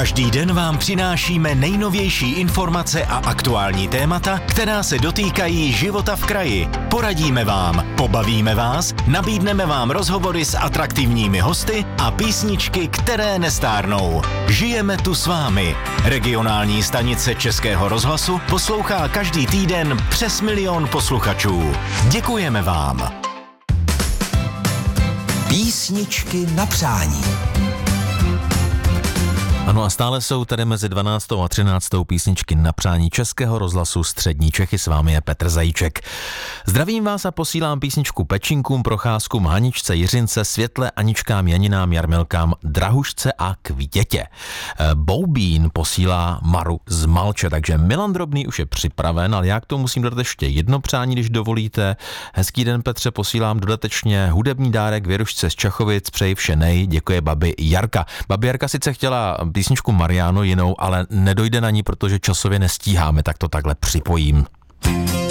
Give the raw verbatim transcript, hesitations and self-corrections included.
Každý den vám přinášíme nejnovější informace a aktuální témata, která se dotýkají života v kraji. Poradíme vám, pobavíme vás, nabídneme vám rozhovory s atraktivními hosty a písničky, které nestárnou. Žijeme tu s vámi. Regionální stanice Českého rozhlasu poslouchá každý týden přes milion posluchačů. Děkujeme vám. Písničky na přání. Ano a stále jsou tady mezi dvanáctou a třináctou písničky na přání Českého rozhlasu Střední Čechy. S vámi je Petr Zajíček. Zdravím vás a posílám písničku Pečinkům, Procházkům, Haničce, Jiřince, Světle, Aničkám, Janinám, Jarmilkám, Drahušce a Květě. Boubín posílá Maru z Malče, takže Milan Drobný už je připraven, ale já k tomu musím dodat ještě jedno přání, když dovolíte. Hezký den, Petře, posílám dodatečně hudební dárek Věrušce z Čachovic, přeji vše nej, děkuje babi Jarka. Babi Jarka sice chtěla písničku Mariano jinou, ale nedojde na ní, protože časově nestíháme, tak to takhle připojím.